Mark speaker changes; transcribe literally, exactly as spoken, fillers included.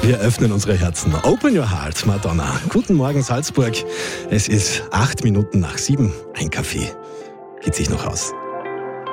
Speaker 1: Wir öffnen unsere Herzen. Open your heart, Madonna. Guten Morgen, Salzburg. Es ist acht Minuten nach sieben. Ein Kaffee geht sich noch aus.